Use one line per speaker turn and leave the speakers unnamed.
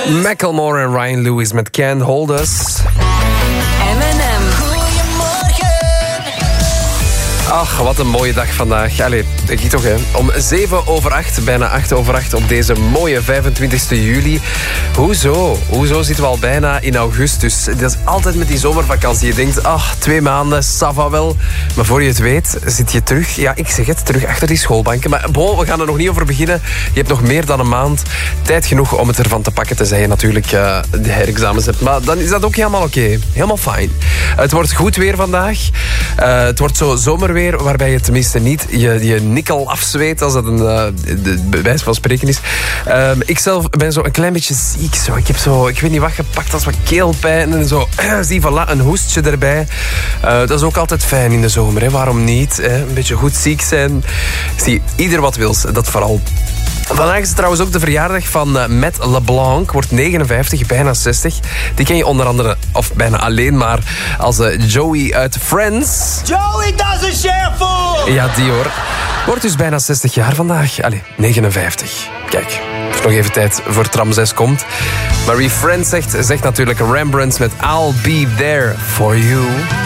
Macklemore en Ryan Lewis met Can't Hold Us. Ach, wat een mooie dag vandaag. Allee, denk ik toch, hè. Om 7:08, bijna 8:08 op deze mooie 25 juli. Hoezo? Hoezo zitten we al bijna in augustus? Dat is altijd met die zomervakantie. Je denkt, 2 maanden, ça va wel. Maar voor je het weet, zit je terug. Ja, ik zeg het, terug achter die schoolbanken. Maar bon, we gaan er nog niet over beginnen. Je hebt nog meer dan een maand. Tijd genoeg om het ervan te pakken, tenzij je natuurlijk de herexamens hebt. Maar dan is dat ook helemaal oké. Helemaal fijn. Het wordt goed weer vandaag. Het wordt zo zomerweer, waarbij je tenminste niet je nikkel afzweet, als dat een bewijs van spreken is. Ik zelf ben zo een klein beetje ziek. Zo. Ik weet niet wat gepakt, als wat keelpijn en zo. Zie, voilà, een hoestje erbij. Dat is ook altijd fijn in de zomer, hè. Waarom niet? Hè? Een beetje goed ziek zijn. Zie, ieder wat wil, dat vooral. Vandaag is het trouwens ook de verjaardag van Matt LeBlanc. Wordt 59, bijna 60. Die ken je onder andere, of bijna alleen maar, als Joey uit Friends.
Joey doesn't share food!
Ja, die hoor. Wordt dus bijna 60 jaar vandaag. Allee, 59. Kijk, heeft nog even tijd voor tram 6 komt. Maar wie Friends zegt natuurlijk Rembrandt met I'll Be There For You.